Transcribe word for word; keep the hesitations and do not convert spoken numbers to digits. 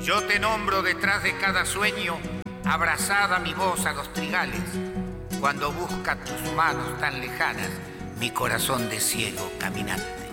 Yo te nombro detrás de cada sueño, abrazada mi voz a los trigales, cuando busca tus manos tan lejanas mi corazón de ciego caminante.